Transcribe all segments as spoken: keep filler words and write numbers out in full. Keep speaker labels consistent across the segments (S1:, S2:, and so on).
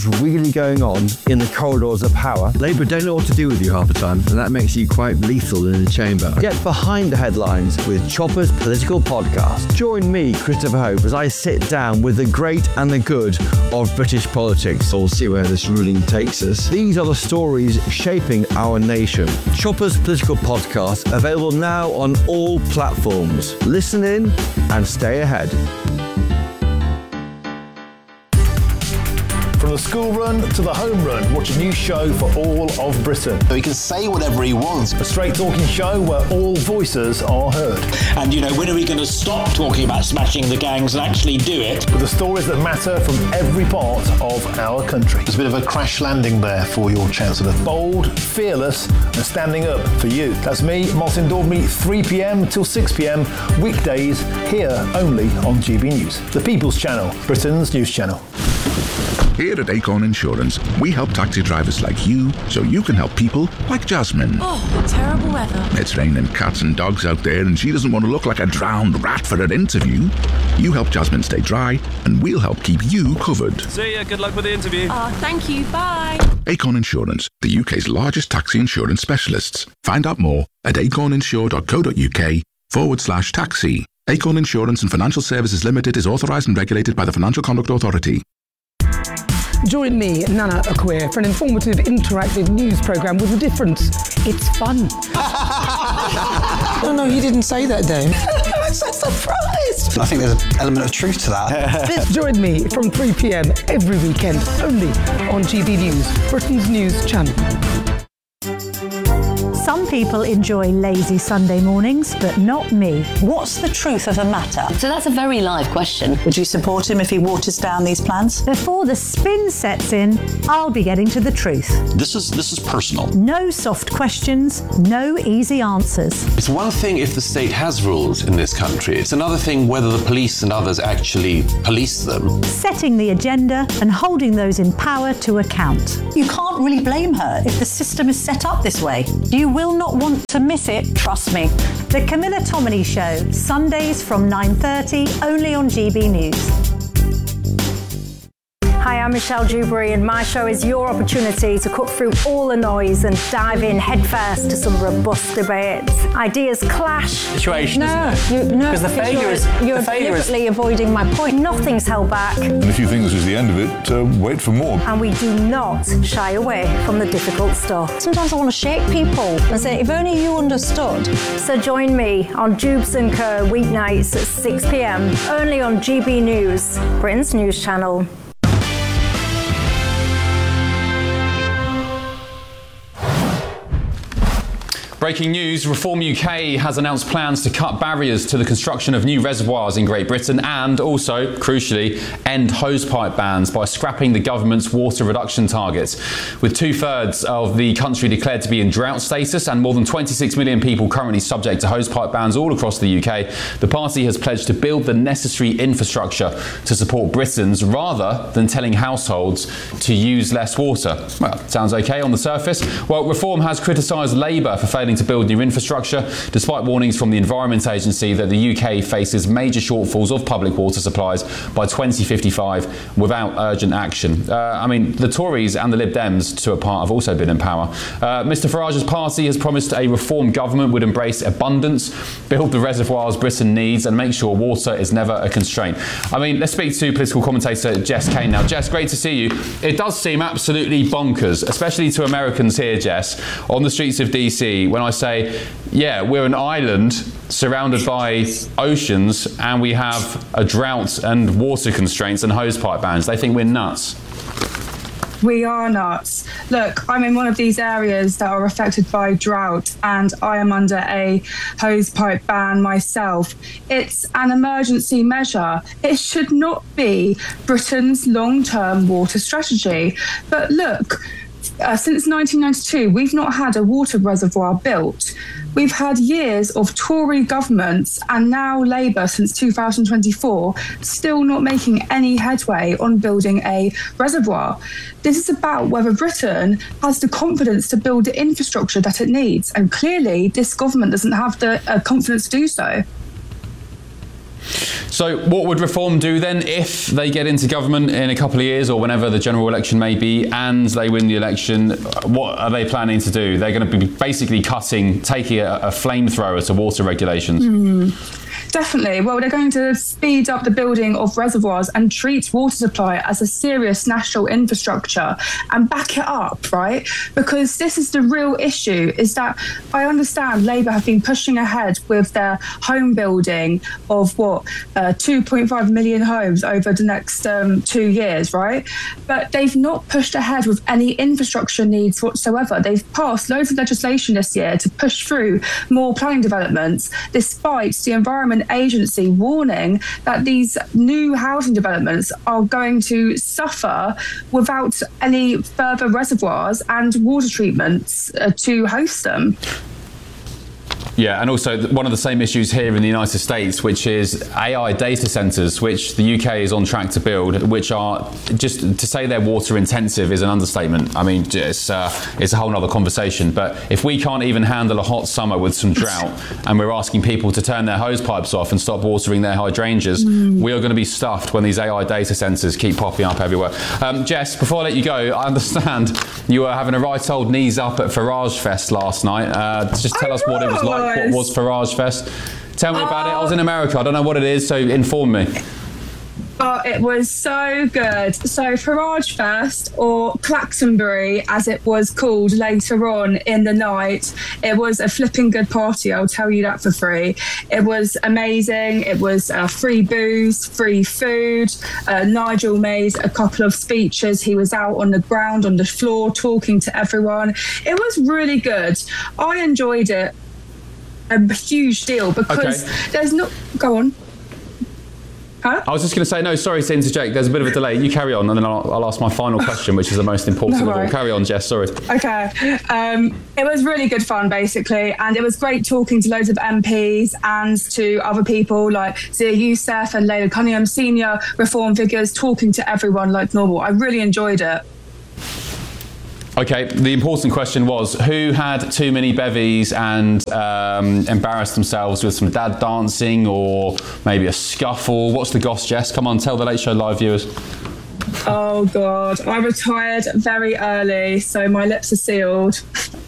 S1: really going on in the corridors of power. Labour don't know what to do with you half the time, and that makes you quite lethal in the chamber. Get behind the headlines with Chopper's Political Podcast. Join me, Christopher Hope, as I sit down with the great and the good of British politics. We'll see where this ruling takes us. These are the stories shaping our nation. Chopper's Political Podcast, available now on all platforms. Listen in and stay ahead.
S2: From the school run to the home run, watch a new show for all of Britain.
S3: So he can say whatever he wants.
S2: A straight talking show where all voices are heard.
S4: And, you know, when are we going to stop talking about smashing the gangs and actually do it?
S2: With the stories that matter from every part of our country.
S3: There's a bit of a crash landing there for your Chancellor.
S2: Bold, fearless and standing up for you. That's me, Martin Daubney, three p.m. till six p.m. weekdays, here only on G B News. The People's Channel, Britain's news channel.
S5: Here at Acorn Insurance, we help taxi drivers like you so you can help people like Jasmine.
S6: Oh, terrible weather.
S5: It's raining cats and dogs out there and she doesn't want to look like a drowned rat for her interview. You help Jasmine stay dry and we'll help keep you covered.
S7: See ya, good luck with the interview.
S6: Oh, thank you, bye.
S5: Acorn Insurance, the U K's largest taxi insurance specialists. Find out more at acorninsure.co.uk forward slash taxi. Acorn Insurance and Financial Services Limited is authorised and regulated by the Financial Conduct Authority.
S8: Join me, Nana Akwe, for an informative, interactive news programme with a difference. It's fun.
S9: No, no, you didn't say that, Dave.
S8: I'm so surprised.
S9: I think there's an element of truth to that.
S8: Join me from three p.m. every weekend, only on G B News, Britain's news channel.
S10: Some people enjoy lazy Sunday mornings, but not me.
S11: What's the truth of the matter? So that's a very live question. Would you support him if he waters down these plans?
S10: Before the spin sets in, I'll be getting to the truth.
S12: This is this is personal.
S10: No soft questions, no easy answers.
S13: It's one thing if the state has rules in this country. It's another thing whether the police and others actually police them.
S10: Setting the agenda and holding those in power to account.
S11: You can't really blame her if the system is set up this way. You will not want to miss it, trust me.
S10: The Camilla Tominey Show, Sundays from nine thirty, only on G B News. Hi, I'm Michelle Dewberry, and my show is your opportunity to cut through all the noise and dive in headfirst to some robust debates. Ideas clash.
S13: Situation,
S10: no,
S13: isn't it?
S10: You, no,
S13: because the failure
S10: you're,
S13: is
S10: you're
S13: the failure
S10: deliberately
S13: is...
S10: avoiding my point. Nothing's held back.
S14: And if you think this is the end of it, uh, wait for more.
S10: And we do not shy away from the difficult stuff.
S11: Sometimes I want to shake people and say, if only you understood.
S10: So join me on Jubes and Co weeknights at six p.m. only on G B News, Britain's news channel.
S15: Breaking news, Reform U K has announced plans to cut barriers to the construction of new reservoirs in Great Britain and also, crucially, end hosepipe bans by scrapping the government's water reduction targets. With two-thirds of the country declared to be in drought status and more than twenty-six million people currently subject to hosepipe bans all across the U K, the party has pledged to build the necessary infrastructure to support Britons rather than telling households to use less water. Well, sounds okay on the surface. Well, Reform has criticised Labour for failing to build new infrastructure, despite warnings from the Environment Agency that the U K faces major shortfalls of public water supplies by twenty fifty-five without urgent action. Uh, I mean, the Tories and the Lib Dems, to a part, have also been in power. Uh, Mr Farage's party has promised a Reform government would embrace abundance, build the reservoirs Britain needs and make sure water is never a constraint. I mean, let's speak to political commentator Jess Kane now. Jess, great to see you. It does seem absolutely bonkers, especially to Americans here, Jess, on the streets of D C, when I say, yeah, we're an island surrounded by oceans and we have a drought and water constraints and hosepipe bans. They think we're nuts.
S16: We are nuts. Look, I'm in one of these areas that are affected by drought and I am under a hosepipe ban myself. It's an emergency measure. It should not be Britain's long-term water strategy. But look, Uh, since nineteen ninety-two, we've not had a water reservoir built. We've had years of Tory governments and now Labour since two thousand twenty-four still not making any headway on building a reservoir. This is about whether Britain has the confidence to build the infrastructure that it needs. And clearly, this government doesn't have the uh, confidence to do so.
S15: So what would Reform do then if they get into government in a couple of years or whenever the general election may be and they win the election? What are they planning to do? They're going to be basically cutting, taking a, a flamethrower to water regulations.
S16: Mm. Definitely. Well, they're going to speed up the building of reservoirs and treat water supply as a serious national infrastructure and back it up, right? Because this is the real issue, is that I understand Labour have been pushing ahead with their home building of, what, uh, two point five million homes over the next um, two years, right? But they've not pushed ahead with any infrastructure needs whatsoever. They've passed loads of legislation this year to push through more planning developments, despite the Environment Agency warning that these new housing developments are going to suffer without any further reservoirs and water treatments uh, to host them.
S15: Yeah, and also one of the same issues here in the United States, which is A I data centres, which the U K is on track to build, which are, just to say they're water intensive is an understatement. I mean, it's, uh, it's a whole other conversation. But if we can't even handle a hot summer with some drought and we're asking people to turn their hose pipes off and stop watering their hydrangeas, mm. we are going to be stuffed when these A I data centres keep popping up everywhere. Um, Jess, before I let you go, I understand you were having a right old knees up at Farage Fest last night. Uh, just tell I us know. what it was like. What was Farage Fest? Tell me oh. about it. I was in America. I don't know what it is, so inform me.
S16: Oh, it was so good. So Farage Fest, or Claxonbury as it was called later on in the night, it was a flipping good party, I'll tell you that for free. It was amazing. It was uh, free booze, free food. Uh, Nigel made a couple of speeches. He was out on the ground, on the floor, talking to everyone. It was really good. I enjoyed it a huge deal because okay. there's no... Go on. Huh?
S15: I was just going to say, no, sorry to interject. There's a bit of a delay. You carry on, and then I'll, I'll ask my final question, which is the most important no, of all. Carry on, Jess, sorry.
S16: Okay. Um, it was really good fun, basically, and it was great talking to loads of M Ps and to other people like Zia Youssef and Leila Cunningham, senior Reform figures, talking to everyone like normal. I really enjoyed it.
S15: Okay, the important question was, who had too many bevies and um, embarrassed themselves with some dad dancing or maybe a scuffle? What's the goss, Jess? Come on, tell the Late Show Live viewers.
S16: Oh, God. I retired very early, so my lips are sealed.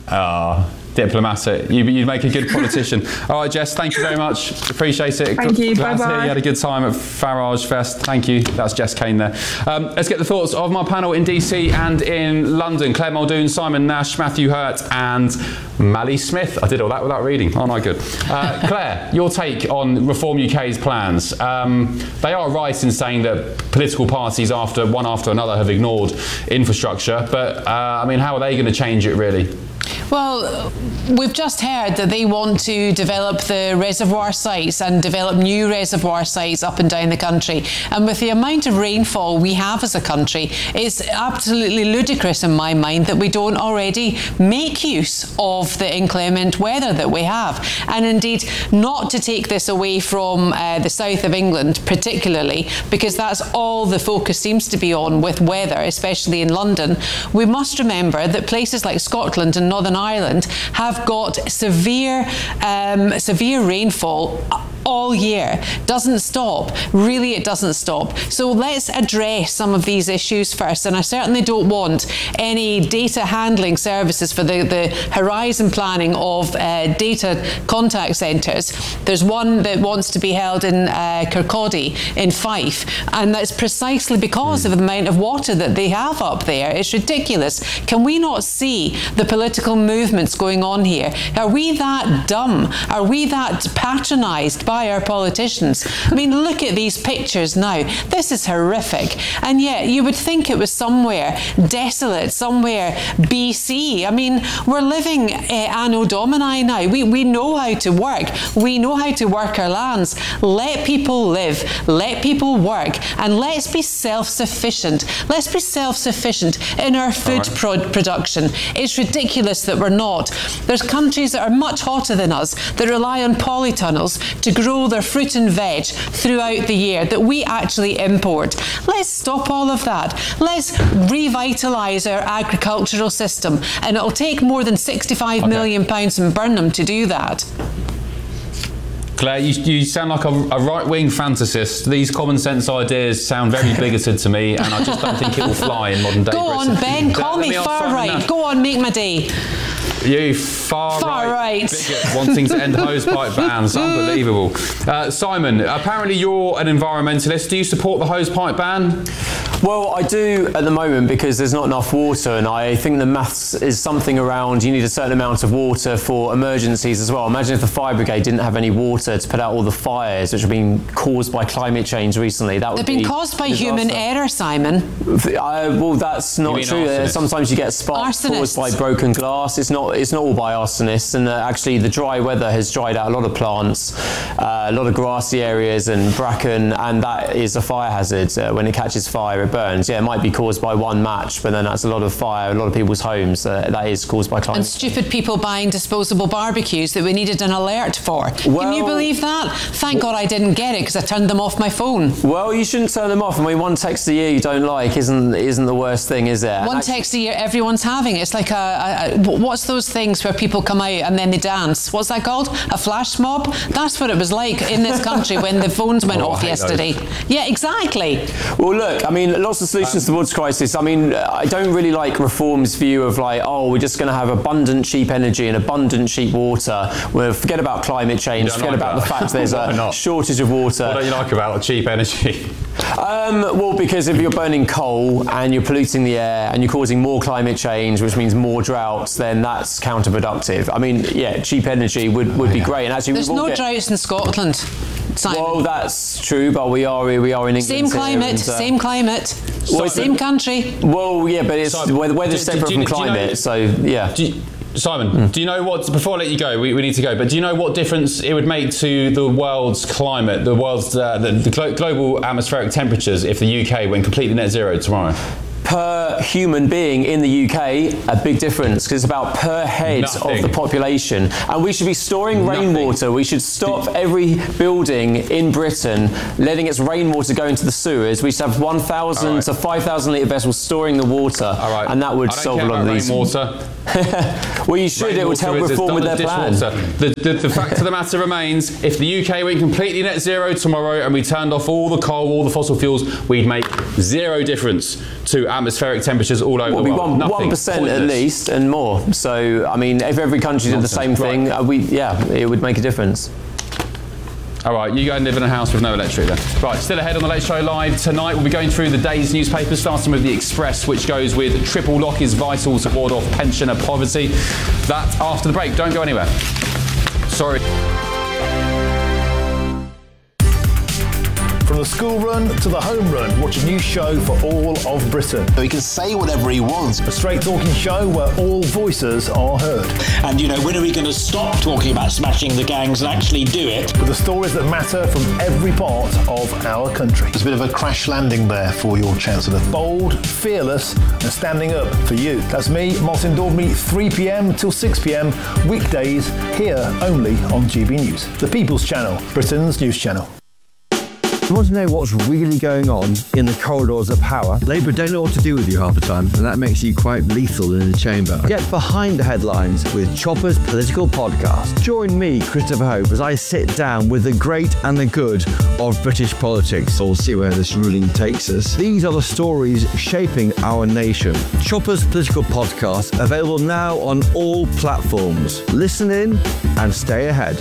S15: Ah. Oh. Diplomatic. You, you'd make a good politician. All right, Jess, thank you very much. Appreciate it.
S16: Thank you.
S15: Glad
S16: Bye-bye.
S15: to hear you had a good time at Farage Fest. Thank you. That's Jess Kane there. Um, let's get the thoughts of my panel in D C and in London. Claire Muldoon, Simon Nash, Matthew Hurt and Mally Smith. I did all that without reading. Aren't I good? Uh, Claire, your take on Reform U K's plans. Um, they are right in saying that political parties, after one after another, have ignored infrastructure. But, uh, I mean, how are they going to change it, really?
S7: Well, we've just heard that they want to develop the reservoir sites and develop new reservoir sites up and down the country. And with the amount of rainfall we have as a country, it's absolutely ludicrous in my mind that we don't already make use of the inclement weather that we have. And indeed, not to take this away from uh, the south of England particularly, because that's all the focus seems to be on with weather, especially in London. We must remember that places like Scotland and Northern Ireland have got severe, um, severe rainfall all year. Doesn't stop. Really, it doesn't stop. So let's address some of these issues first. And I certainly don't want any data handling services for the, the horizon planning of uh, data contact centres. There's one that wants to be held in uh, Kirkcaldy in Fife, and that's precisely because of the amount of water that they have up there. It's ridiculous. Can we not see the political movements going on here? Are we that dumb? Are we that patronised by our politicians? I mean, look at these pictures now. This is horrific. And yet you would think it was somewhere desolate, somewhere B C. I mean, we're living uh, Anno Domini now. We, we know how to work. We know how to work our lands. Let people live. Let people work. And let's be self-sufficient. Let's be self-sufficient in our food right. pro- production. It's ridiculous that we're not. There's countries that are much hotter than us that rely on polytunnels to grow their fruit and veg throughout the year that we actually import. Let's stop all of that. Let's revitalise our agricultural system, and it'll take more than sixty-five okay. million pounds from Burnham to do that.
S15: Claire, you, you sound like a, a right-wing fantasist. These common sense ideas sound very bigoted to me, and I just don't think it will fly in modern day
S7: Go
S15: Britain.
S7: on, Ben, call me far right. Now. Go on, make my day.
S15: You far,
S7: far right,
S15: right bigot wanting to end hosepipe bans. Unbelievable. Uh, Simon, apparently you're an environmentalist. Do you support the hosepipe ban?
S12: Well, I do at the moment because there's not enough water, and I think the maths is something around you need a certain amount of water for emergencies as well. Imagine if the fire brigade didn't have any water to put out all the fires which have been caused by climate change recently. That would
S7: They've been
S12: be
S7: caused by
S12: disaster.
S7: human error, Simon.
S12: Uh, well, that's not true. Uh, sometimes you get sparks caused by broken glass. It's not. It's not all by arsonists. And uh, actually, the dry weather has dried out a lot of plants, uh, a lot of grassy areas and bracken, and that is a fire hazard. Uh, when it catches fire, it burns. Yeah, it might be caused by one match, but then that's a lot of fire, a lot of people's homes. Uh, that is caused by climate.
S7: And stupid people buying disposable barbecues that we needed an alert for.
S12: Well,
S7: Can you believe that? Thank God I didn't get it because I turned them off my phone.
S12: Well, you shouldn't turn them off. I mean, one text a year you don't like isn't isn't the worst thing, is it?
S7: One
S12: Actually,
S7: text a year everyone's having. It's like a, a, a what's those things where people come out and then they dance? What's that called? A flash mob? That's what it was like in this country when the phones went
S12: oh,
S7: off yesterday. Those. Yeah, exactly.
S12: Well, look, I mean, lots of solutions um, to the water crisis. I mean, I don't really like Reform's view of like, oh, we're just going to have abundant cheap energy and abundant cheap water. We'll forget about climate change, forget like about that. the fact there's a shortage of water.
S15: What don't you like about cheap energy?
S12: Um, well, because if you're burning coal and you're polluting the air and you're causing more climate change, which means more droughts, then that's counterproductive. I mean, yeah, cheap energy would, would be great. And actually,
S7: there's no get... droughts in Scotland, Simon.
S12: Well, that's true, but we are we are in England.
S7: Same climate, and, uh, same climate, well, same country.
S12: Well, yeah, but it's so, weather, weather's separate do, do, from climate, you know, so yeah.
S15: Do you, Simon, mm. do you know what, before I let you go, we, we need to go, but do you know what difference it would make to the world's climate, the world's, uh, the, the global atmospheric temperatures if the U K went completely net zero tomorrow?
S12: Per human being in the U K, a big difference, because it's about per head Nothing. of the population. And we should be storing Nothing. rainwater. We should stop every building in Britain letting its rainwater go into the sewers. We should have one thousand right. to five thousand litre vessels storing the water, All right. and that would solve a lot of these.
S15: Rainwater.
S12: Well, you should. Rainwater it would help reform with their plan.
S15: The, the, the fact of the matter remains, if the U K went completely net zero tomorrow and we turned off all the coal, all the fossil fuels, we'd make zero difference to atmospheric temperatures all over
S12: well,
S15: the world.
S12: One, one percent at least and more. So, I mean, if every country did the same thing, right. uh, we yeah, it would make a difference.
S15: All right, you go and live in a house with no electric then. Right, still ahead on the Late Show Live tonight, we'll be going through the day's newspapers, starting with The Express, which goes with triple lock is vital to ward off pensioner poverty. That after the break. Don't go anywhere. Sorry.
S2: From the school run to the home run, watch a new show for all of Britain.
S3: So he can say whatever he wants.
S2: A straight talking show where all voices are heard.
S4: And, you know, when are we going to stop talking about smashing the gangs and actually do it?
S2: With the stories that matter from every part of our country.
S3: There's a bit of a crash landing there for your Chancellor.
S2: Bold, fearless and standing up for you. That's me, Martin Daubney, three p.m. till six p.m. weekdays here only on G B News. The People's Channel, Britain's news channel.
S1: You want to know what's really going on in the corridors of power? Labour don't know what to do with you half the time, and that makes you quite lethal in the chamber. Get behind the headlines with Chopper's Political Podcast. Join me, Christopher Hope, as I sit down with the great and the good of British politics. We'll see where this ruling takes us. These are the stories shaping our nation. Chopper's Political Podcast, available now on all platforms. Listen in and stay ahead.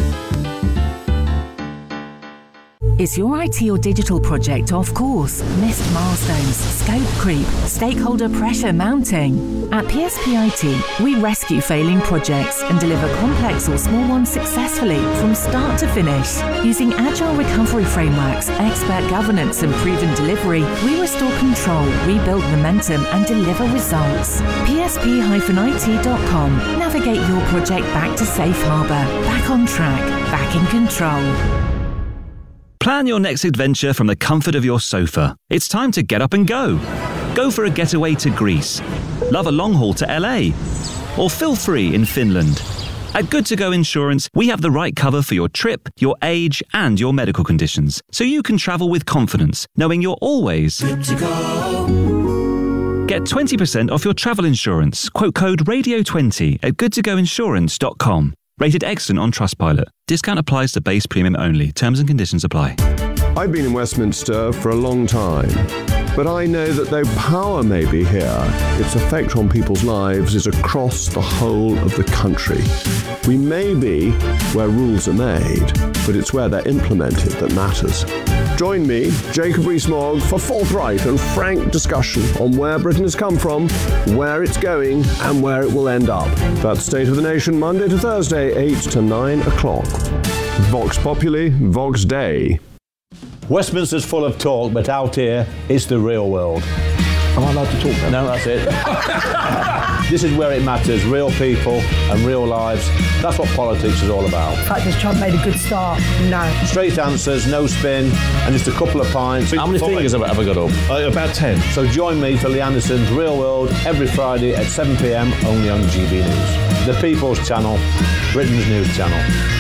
S17: Is your I T or digital project off course? Missed milestones, scope creep, stakeholder pressure mounting? At P S P I T, we rescue failing projects and deliver complex or small ones successfully from start to finish. Using agile recovery frameworks, expert governance and proven delivery, we restore control, rebuild momentum and deliver results. P S P I T dot com. Navigate your project back to safe harbour, back on track, back in control.
S18: Plan your next adventure from the comfort of your sofa. It's time to get up and go. Go for a getaway to Greece. Love a long haul to L A. Or feel free in Finland. At Good To Go Insurance, we have the right cover for your trip, your age, and your medical conditions, so you can travel with confidence, knowing you're always good to go. Get twenty percent off your travel insurance. Quote code radio twenty at good to go insurance dot com. Rated excellent on Trustpilot. Discount applies to base premium only. Terms and conditions apply.
S19: I've been in Westminster for a long time, but I know that though power may be here, its effect on people's lives is across the whole of the country. We may be where rules are made, but it's where they're implemented that matters. Join me, Jacob Rees-Mogg, for forthright and frank discussion on where Britain has come from, where it's going, and where it will end up. That's State of the Nation, Monday to Thursday, eight to nine o'clock. Vox Populi, Vox Dei.
S2: Westminster's full of talk, but out here, it's the real world. Am I allowed to talk now? No, that's it. This is where it matters, real people and real lives. That's what politics is all about.
S8: The fact that Trump made a good start, no.
S2: Straight answers, no spin, and just a couple of pints.
S20: How many fingers have I got up?
S2: Uh, about ten. So join me for Lee Anderson's Real World every Friday at seven p m only on G B News. The People's Channel, Britain's news channel.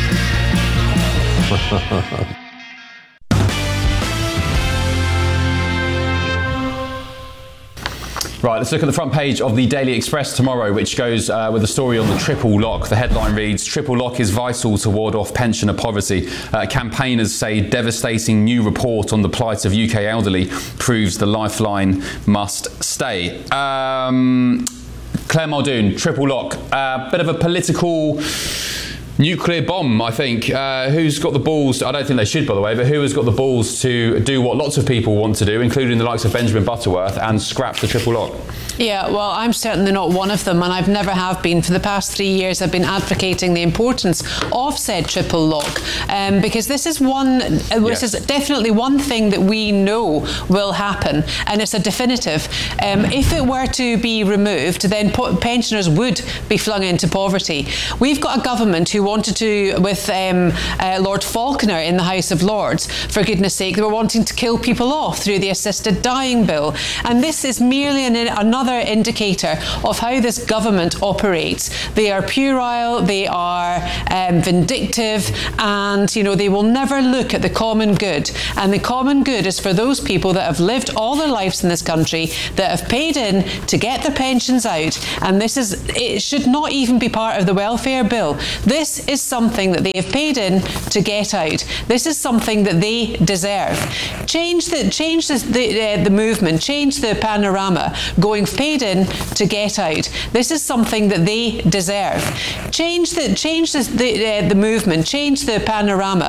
S15: Right, let's look at the front page of the Daily Express tomorrow, which goes uh, with a story on the triple lock. The headline reads, "Triple lock is vital to ward off pensioner poverty. Uh, campaigners say devastating new report on the plight of U K elderly proves the lifeline must stay." Um, Claire Muldoon, triple lock. A uh, bit of a political nuclear bomb, I think. Uh, who's got the balls? I don't think they should, by the way, but who has got the balls to do what lots of people want to do, including the likes of Benjamin Butterworth, and scrap the triple lock?
S7: Yeah, well, I'm certainly not one of them, and I've never have been. For the past three years, I've been advocating the importance of said triple lock, um, because this is one, uh, this yes. is definitely one thing that we know will happen, and it's a definitive. Um, if it were to be removed, then po- pensioners would be flung into poverty. We've got a government who wanted to, with um, uh, Lord Falconer in the House of Lords, for goodness sake, they were wanting to kill people off through the assisted dying bill, and this is merely an, another indicator of how this government operates. They are puerile, they are um, vindictive, and you know they will never look at the common good. And the common good is for those people that have lived all their lives in this country, that have paid in to get their pensions out. And this is, it should not even be part of the welfare bill. This is something that they have paid in to get out. This is something that they deserve. Change the change the the, uh, the movement, change the panorama. Going paid in to get out. This is something that they deserve. Change the change the the, uh, the movement, change the panorama.